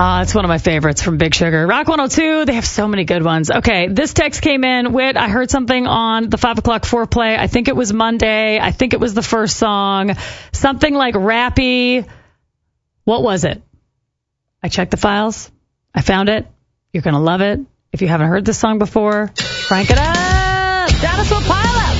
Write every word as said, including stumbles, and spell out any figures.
Ah, it's one of my favorites from Big Sugar. Rock one oh two, they have so many good ones. Okay, this text came in. Whit, I heard something on the five o'clock foreplay. I think it was Monday. I think it was the first song. Something like Rappy. What was it? I checked the files. I found it. You're going to love it. If you haven't heard this song before, crank it up. Dinosaur Pilot.